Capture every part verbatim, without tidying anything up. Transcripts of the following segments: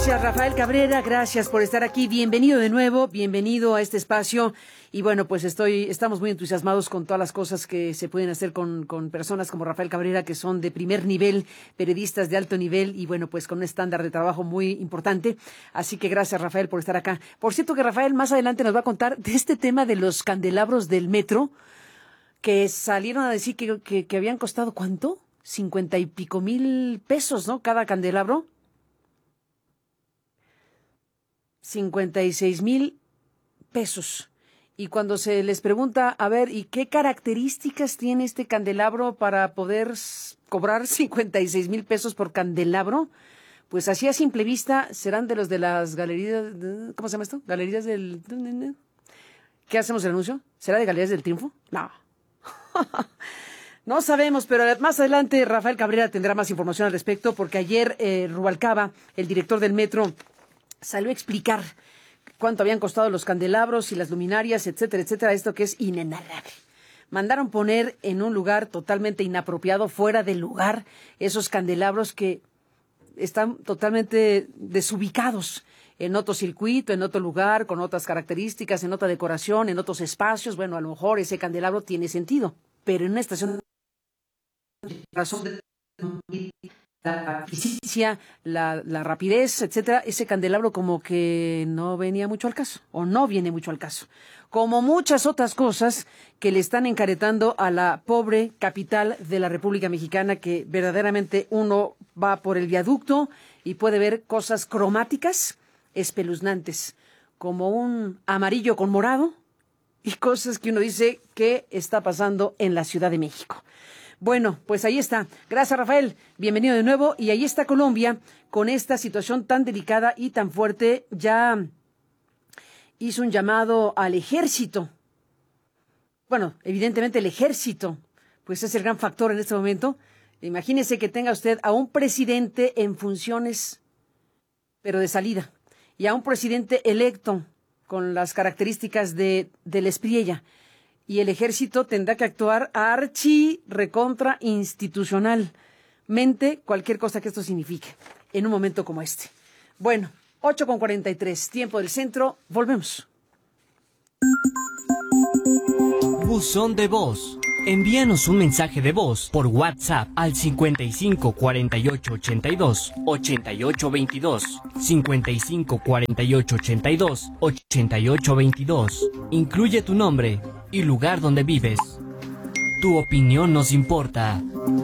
Gracias, Rafael Cabrera, gracias por estar aquí. Bienvenido de nuevo, bienvenido a este espacio. Y bueno, pues estoy, estamos muy entusiasmados con todas las cosas que se pueden hacer con, con personas como Rafael Cabrera, que son de primer nivel, periodistas de alto nivel y bueno, pues con un estándar de trabajo muy importante. Así que gracias, Rafael, por estar acá. Por cierto que Rafael más adelante nos va a contar de este tema de los candelabros del metro, que salieron a decir que, que, que habían costado, ¿cuánto? Cincuenta y pico mil pesos, ¿no? Cada candelabro. cincuenta y seis mil pesos. Y cuando se les pregunta, a ver, ¿y qué características tiene este candelabro para poder cobrar cincuenta y seis mil pesos por candelabro? Pues así a simple vista serán de los de las galerías, ¿cómo se llama esto? Galerías del... ¿Qué hacemos el anuncio? ¿Será de Galerías del Triunfo? No. No sabemos, pero más adelante Rafael Cabrera tendrá más información al respecto, porque ayer eh, Rubalcaba, el director del metro, salió a explicar cuánto habían costado los candelabros y las luminarias, etcétera, etcétera, esto que es inenarrable. Mandaron poner en un lugar totalmente inapropiado, fuera del lugar, esos candelabros que están totalmente desubicados en otro circuito, en otro lugar, con otras características, en otra decoración, en otros espacios. Bueno, a lo mejor ese candelabro tiene sentido, pero en una estación de razón de la eficiencia, la, la rapidez, etcétera, ese candelabro como que no venía mucho al caso, o no viene mucho al caso. Como muchas otras cosas que le están encaretando a la pobre capital de la República Mexicana, que verdaderamente uno va por el viaducto y puede ver cosas cromáticas espeluznantes, como un amarillo con morado, y cosas que uno dice, ¿qué está pasando en la Ciudad de México? Bueno, pues ahí está. Gracias, Rafael. Bienvenido de nuevo. Y ahí está Colombia con esta situación tan delicada y tan fuerte. Ya hizo un llamado al ejército. Bueno, evidentemente el ejército, pues es el gran factor en este momento. Imagínese que tenga usted a un presidente en funciones, pero de salida, y a un presidente electo con las características de, del Espriella. Y el ejército tendrá que actuar archi recontra institucionalmente, cualquier cosa que esto signifique, en un momento como este. Bueno, ocho con cuarenta y tres, tiempo del centro, volvemos. Buzón de voz. Envíanos un mensaje de voz por WhatsApp al cincuenta y cinco cuarenta y ocho ochenta y dos ochenta y ocho veintidós, cincuenta y cinco cuarenta y ocho ochenta y dos ochenta y ocho veintidós. Incluye tu nombre y lugar donde vives. Tu opinión nos importa.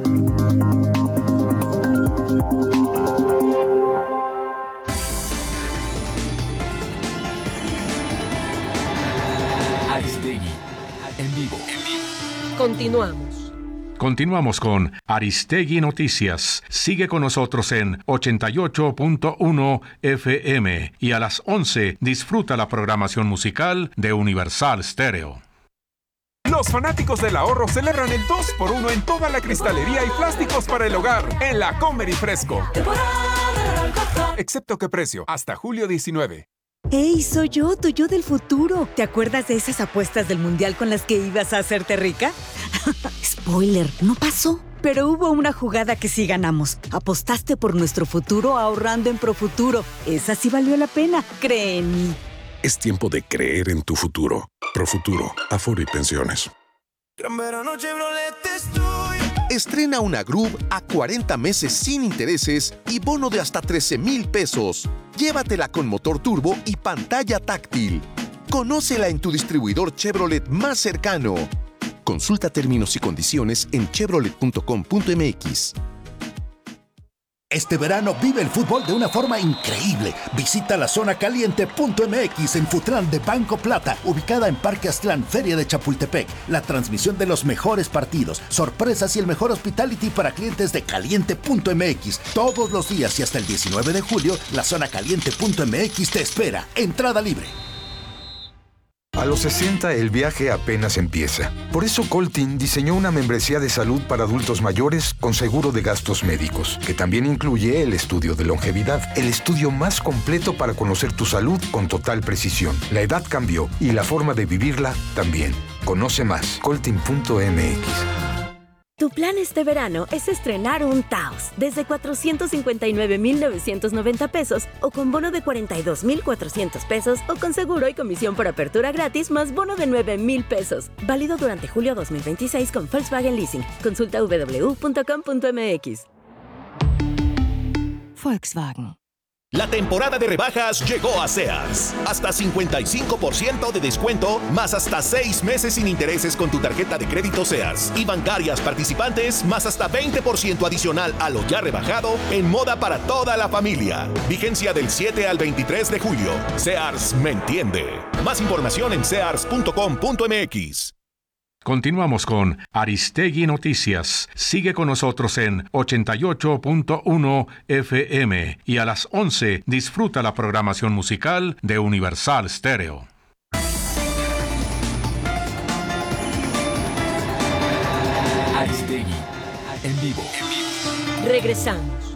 Aristegui, en vivo. Continuamos. Continuamos con Aristegui Noticias. Sigue con nosotros en ochenta y ocho punto uno F M y a las once disfruta la programación musical de Universal Stereo. Los fanáticos del ahorro celebran el dos por uno en toda la cristalería y plásticos para el hogar en la Comer y Fresco. Excepto que precio, hasta julio diecinueve. ¡Ey, soy yo, tu yo del futuro! ¿Te acuerdas de esas apuestas del Mundial con las que ibas a hacerte rica? Spoiler, no pasó. Pero hubo una jugada que sí ganamos. Apostaste por nuestro futuro ahorrando en Profuturo. Esa sí valió la pena, cree en mí. Es tiempo de creer en tu futuro. Profuturo, Afore y Pensiones. Gran verano Chevrolet estoy. Estrena una Groove a cuarenta meses sin intereses y bono de hasta trece mil pesos. Llévatela con motor turbo y pantalla táctil. Conócela en tu distribuidor Chevrolet más cercano. Consulta términos y condiciones en chevrolet punto com punto m x. Este verano vive el fútbol de una forma increíble. Visita la zona caliente punto m x en Futrán de Banco Plata, ubicada en Parque Aztlán, Feria de Chapultepec. La transmisión de los mejores partidos, sorpresas y el mejor hospitality para clientes de caliente punto m x. Todos los días y hasta el diecinueve de julio, la zona caliente punto m x te espera. Entrada libre. A los sesenta el viaje apenas empieza. Por eso Coltin diseñó una membresía de salud para adultos mayores con seguro de gastos médicos, que también incluye el estudio de longevidad, el estudio más completo para conocer tu salud con total precisión. La edad cambió y la forma de vivirla también. Conoce más, coltin punto m x. Tu plan este verano es estrenar un Taos desde cuatrocientos cincuenta y nueve mil novecientos noventa pesos o con bono de cuarenta y dos mil cuatrocientos pesos o con seguro y comisión por apertura gratis más bono de nueve mil pesos. Válido durante julio dos mil veintiséis con Volkswagen Leasing. Consulta doble u doble u doble u punto com punto m x. Volkswagen. La temporada de rebajas llegó a Sears. Hasta cincuenta y cinco por ciento de descuento, más hasta seis meses sin intereses con tu tarjeta de crédito Sears. Y bancarias participantes, más hasta veinte por ciento adicional a lo ya rebajado en moda para toda la familia. Vigencia del siete al veintitrés de julio. Sears me entiende. Más información en sears punto com punto m x. Continuamos con Aristegui Noticias. Sigue con nosotros en ochenta y ocho punto uno F M y a las once disfruta la programación musical de Universal Stereo. Aristegui en vivo. Regresamos.